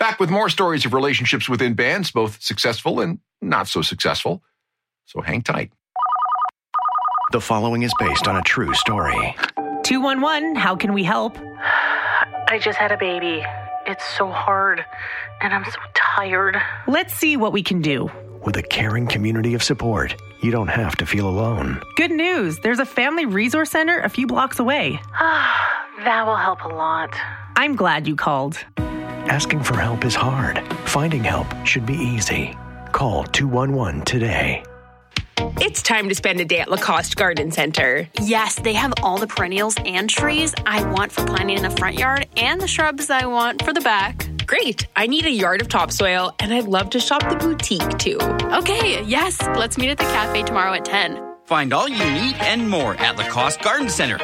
Back with more stories of relationships within bands, both successful and not so successful. So hang tight. The following is based on a true story. 211, how can we help? I just had a baby. It's so hard, and I'm so tired. Let's see what we can do. With a caring community of support, you don't have to feel alone. Good news, there's a family resource center a few blocks away. That will help a lot. I'm glad you called. Asking for help is hard. Finding help should be easy. Call 211 today. It's time to spend a day at Lacoste Garden Center. Yes, they have all the perennials and trees I want for planting in the front yard and the shrubs I want for the back. Great. I need a yard of topsoil, and I'd love to shop the boutique, too. Okay, yes. Let's meet at the cafe tomorrow at 10. Find all you need and more at Lacoste Garden Center,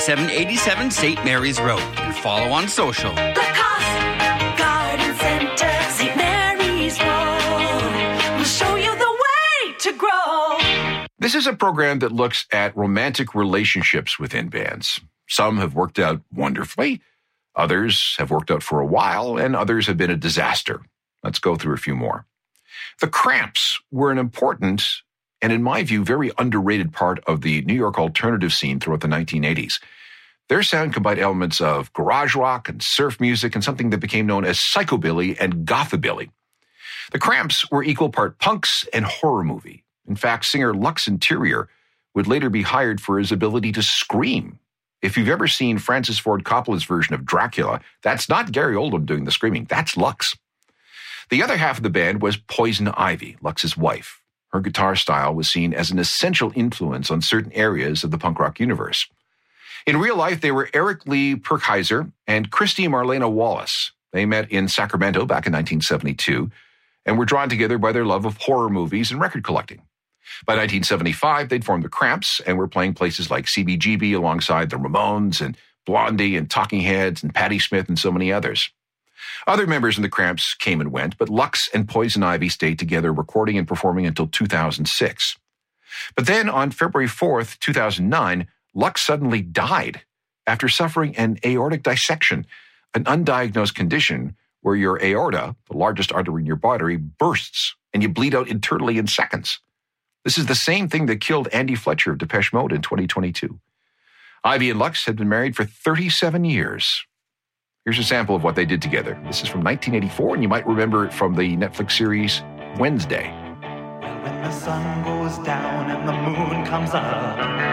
2787 St. Mary's Road. And follow on social. Lacoste Garden Center, St. Mary's Road. We'll show you the way to grow. This is a program that looks at romantic relationships within bands. Some have worked out wonderfully. Others have worked out for a while, and others have been a disaster. Let's go through a few more. The Cramps were an important, and in my view, very underrated part of the New York alternative scene throughout the 1980s. Their sound combined elements of garage rock and surf music and something that became known as psychobilly and gothabilly. The Cramps were equal part punks and horror movie. In fact, singer Lux Interior would later be hired for his ability to scream. If you've ever seen Francis Ford Coppola's version of Dracula, that's not Gary Oldman doing the screaming, that's Lux. The other half of the band was Poison Ivy, Lux's wife. Her guitar style was seen as an essential influence on certain areas of the punk rock universe. In real life, they were Eric Lee Perkheiser and Christy Marlena Wallace. They met in Sacramento back in 1972 and were drawn together by their love of horror movies and record collecting. By 1975, they'd formed the Cramps and were playing places like CBGB alongside the Ramones and Blondie and Talking Heads and Patti Smith and so many others. Other members in the Cramps came and went, but Lux and Poison Ivy stayed together, recording and performing until 2006. But then on February 4th, 2009, Lux suddenly died after suffering an aortic dissection, an undiagnosed condition where your aorta, the largest artery in your body, bursts and you bleed out internally in seconds. This is the same thing that killed Andy Fletcher of Depeche Mode in 2022. Ivy and Lux had been married for 37 years. Here's a sample of what they did together. This is from 1984, and you might remember it from the Netflix series Wednesday. Well, when the sun goes down and the moon comes up,